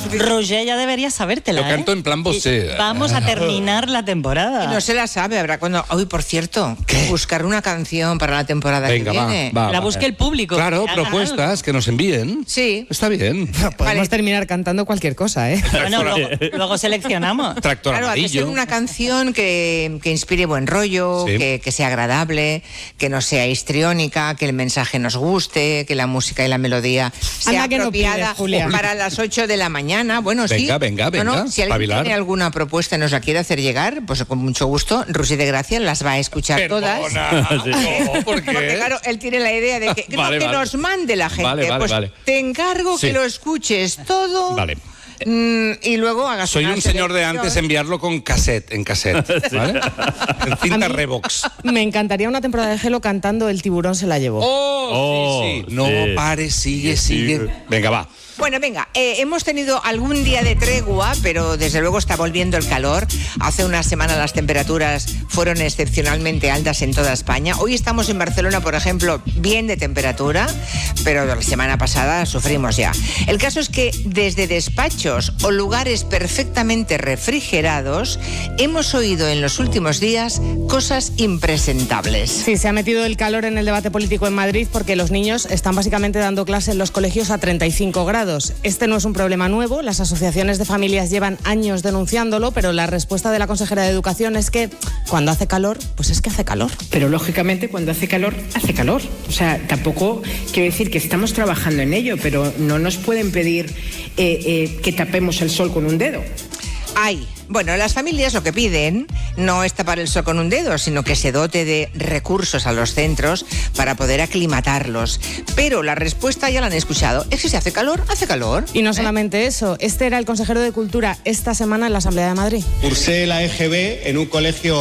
suficiente. Roger ya debería sabértela. Yo canto en plan bossé. Vamos a terminar la temporada. Y no se la sabe, habrá cuando... Hoy, por cierto, buscar una canción para la temporada que viene. La busque el público. Claro, que haga propuestas algo. que nos envíen. Sí. Está bien. Podemos terminar cantando cualquier cosa, ¿eh? Bueno, luego seleccionamos. Tractor Claro, ha de ser amarillo. una canción que inspire buen rollo, Sí. que sea agradable, que no sea histriónica, que el mensaje nos guste, que la música y la melodía sea Anda que no apropiada pides, Julia. para las 8 de la mañana. Bueno, sí. Venga, No, si alguien espabilar. tiene alguna propuesta y nos la quiere hacer llegar, pues con mucho gusto, Rusy de Gracia las va a escuchar todas. No, ¿por qué? Porque claro, él tiene la idea de que, Vale, que vale. nos mande la gente. Vale. Te encargo Sí. que lo escuches todo. Vale. Y luego hagas Soy una un señor de selección. antes enviarlo con cassette, ¿vale? En cinta A mí- Revox. Me encantaría una temporada de Gelo cantando El tiburón se la llevó. Sí. No pares, sigue. Venga, va. Bueno, venga, hemos tenido algún día de tregua, pero desde luego está volviendo el calor. Hace una semana las temperaturas fueron excepcionalmente altas en toda España. Hoy estamos en Barcelona, por ejemplo, bien de temperatura, pero la semana pasada sufrimos ya. El caso es que desde despachos o lugares perfectamente refrigerados hemos oído en los últimos días cosas impresentables. Sí, se ha metido el calor en el debate político en Madrid porque los niños están básicamente dando clase en los colegios a 35 grados. Este no es un problema nuevo, las asociaciones de familias llevan años denunciándolo, pero la respuesta de la consejera de Educación es que cuando hace calor, pues es que hace calor. Pero lógicamente cuando hace calor, hace calor. O sea, tampoco quiero decir que estamos trabajando en ello, pero no nos pueden pedir que tapemos el sol con un dedo. Bueno, las familias lo que piden no es tapar el sol con un dedo, sino que se dote de recursos a los centros para poder aclimatarlos. Pero la respuesta ya la han escuchado. Es que si hace calor, hace calor. Y no solamente eso, este era el consejero de Cultura esta semana en la Asamblea de Madrid. Cursé la EGB en un colegio